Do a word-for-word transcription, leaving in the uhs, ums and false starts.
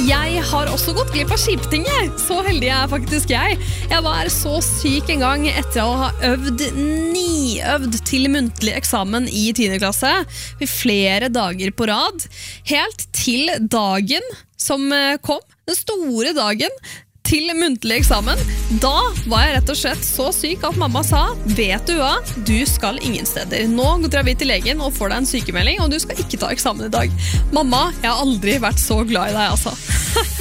Jeg har også gått glipp av skiptinget. Så heldig er faktisk jeg. Jeg var så syk en gang etter å ha øvd niøvd til muntlig eksamen i tiende klasse i flere dager på rad. Helt til dagen som kom, den store dagen til muntlig eksamen. Da var jeg rett og slett så syk at mamma sa, vet du hva, du skal ingen steder. Nå drar vi til legen og får deg en sykemelding, og du skal ikke ta eksamen i dag. Mamma, jeg har aldri vært så glad i deg, altså.